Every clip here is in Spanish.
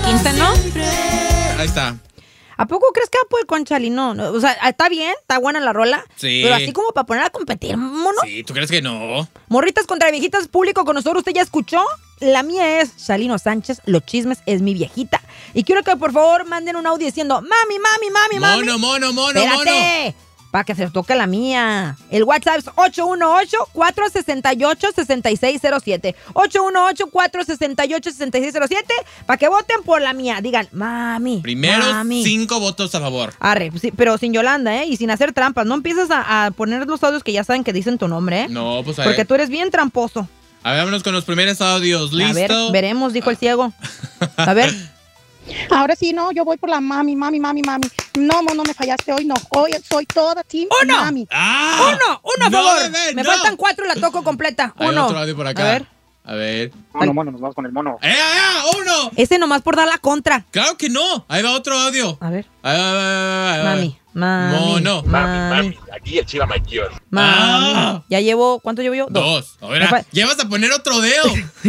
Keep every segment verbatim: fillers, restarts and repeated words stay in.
quince, ¿no? Ahí está. ¿A poco crees que va a poder con Chali? No, no, o sea, está bien, está buena la rola. Sí. Pero así como para poner a competir, mono. Sí, ¿tú crees que no? Morritas contra viejitas, público con nosotros, ¿usted ya escuchó? La mía es Chalino Sánchez, Los Chismes es mi viejita. Y quiero que por favor manden un audio diciendo, mami, mami, mami, mami. Mono, mono, mono, Espérate, mono. para que se toque la mía. El WhatsApp es ocho uno ocho, cuatro seis ocho, seis seis cero siete. ocho uno ocho, cuatro seis ocho, seis seis cero siete. Para que voten por la mía. Digan, mami. Primero mami. cinco votos a favor. Arre, sí, pero sin Yolanda, ¿eh? Y sin hacer trampas. No empieces a, a poner los audios que ya saben que dicen tu nombre, ¿eh? No, pues a Porque ver. tú eres bien tramposo. A ver, vámonos con los primeros audios. ¿Listo? A ver, veremos, dijo el ciego. A ver. Ahora sí, no, yo voy por la mami, mami, mami, mami. No, no, no me fallaste hoy, no. Hoy soy toda team ¡Uno! mami. ¡Ah! Uno, uno, a No, favor. bebé, Me no. faltan cuatro y la toco completa. Hay Uno. otro audio por acá. A ver. A ver. Mono, mono, nos vamos con el mono. ¡Eh, eh, uno! Ese nomás por dar la contra. Claro que no. Ahí va otro audio. A ver. Ahí va, ahí va, ahí va, ahí va. Mami, mami. Mono. Mami, Aquí el chiva mayor. mami. Ah. Ya llevo, ¿cuánto llevo yo? Dos. A ver, Me fa- ya vas a poner otro dedo.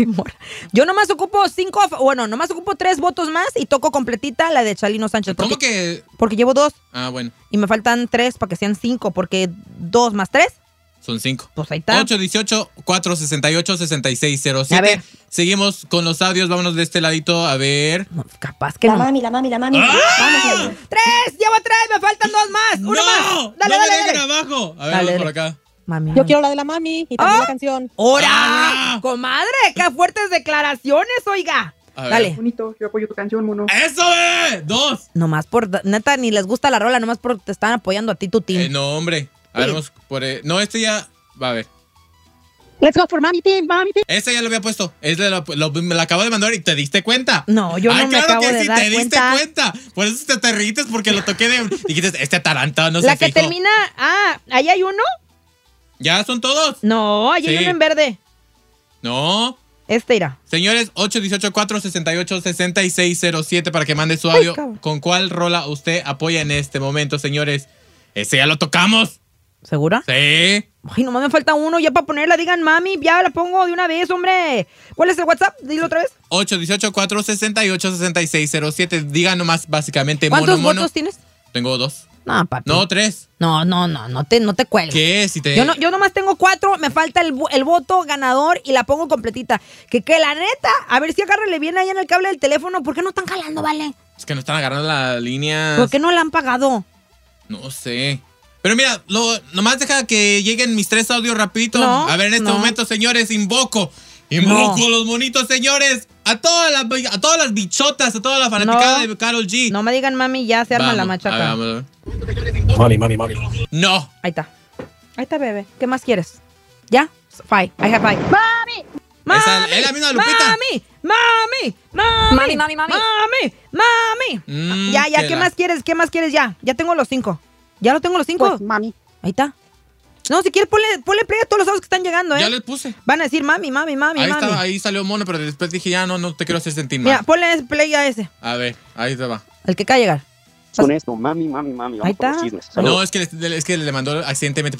Yo nomás ocupo cinco, bueno, nomás ocupo tres votos más y toco completita la de Chalino Sánchez. Porque, ¿Cómo que? Porque llevo dos Ah, bueno. y me faltan tres para que sean cinco, porque dos más tres, Son cinco. pues ahí está. ocho dieciocho, cuatro sesenta y ocho, sesenta y seis cero siete. A ver. Seguimos con los audios. Vámonos de este ladito. A ver. No, capaz que La no. mami, la mami, la mami. ¡Ah! Vamos, ¡Tres! ¡Llevo tres! ¡Me faltan dos más! ¡Uno ¡No! más! ¡Dale, ¡No me dale, dejen dale! abajo! A ver, Dale, vamos por dale. acá. Mami, Yo mami. quiero la de la mami y también ¡Ah! la canción. ¡Hora! ¡Ah! ¡Comadre! ¡Qué fuertes declaraciones, oiga! A ver. Dale. Bonito, yo apoyo tu canción, mono. ¡Eso, bebé! ¡Dos! Nomás por... Neta, ni les gusta la rola, nomás por te están apoyando a ti, tu team. Eh, no, hombre. A ver, Sí. vamos por... eh, No, este ya... Va a ver. Let's go for mami team, mami team. Este ya lo había puesto. Este lo, lo- me lo acabo de mandar y te diste cuenta. No, yo Ay, no me claro acabo que de sí, dar te diste cuenta. cuenta. Por eso te, te ríes porque lo toqué de... Dijiste, este atarantado no La se que fijó. termina... Ah, ¿ahí hay uno? ¿Ya son todos? No, ahí hay Sí. uno en verde. No. Este irá. Señores, ocho dieciocho, cuatro sesenta y ocho, sesenta y seis cero siete para que mande su audio. cabrón. ¿Con cuál rola usted apoya en este momento, señores? Ese ya lo tocamos. ¿Segura? Sí. Ay, nomás me falta uno ya para ponerla. Digan, mami, ya la pongo de una vez, hombre. ¿Cuál es el WhatsApp? Dilo otra vez. ocho dieciocho, cuatro sesenta y ocho, sesenta y seis cero siete. Diga nomás básicamente ¿Cuántos mono, mono. votos tienes? Tengo dos. No, papi. No, tres. No, no, no, no te, no te cuelgues. ¿Qué? Si te... Yo, no, yo nomás tengo cuatro, me falta el, vo- el voto ganador y la pongo completita. Que, que la neta, a ver si agárrale bien ahí en el cable del teléfono. ¿Por qué no están jalando, vale? Es que no están agarrando la línea. ¿Por qué no la han pagado? No sé. Pero mira, lo, nomás deja que lleguen mis tres audios rapidito. No, a ver, en este no. momento, señores, invoco. Invoco No. a los monitos, señores. A todas las, a todas las bichotas, a toda la fanaticada No. de Karol G. No me digan, mami, ya se arma Vamos, la a machaca. ver, vamos a ver. Mami, mami, mami. No. Ahí está. Ahí está, bebé. ¿Qué más quieres? ¿Ya? Five. I have five. Mami. ¡Mami! Esa- es la misma Lupita. ¡Mami! ¡Mami! ¡Mami! Mami, mami, mami. ¡Mami! ¡Mami! Mm, ya, ya, que ¿qué la- más quieres? ¿Qué más quieres ya? Ya tengo los cinco. ¿Ya lo tengo los cinco? Pues mami. Ahí está. No, si quieres, ponle, ponle play a todos los audios que están llegando, ¿eh? Ya les puse. Van a decir mami, mami, mami, Ahí, mami. estaba, ahí salió mono, pero después dije, ya no, no te quiero hacer sentir mal. Mira, ponle play a ese. A ver, ahí te va. El que acaba de llegar. Con esto, mami, mami, mami. Vamos Ahí con los está. chismes. No, es que, le- es que le mandó accidentalmente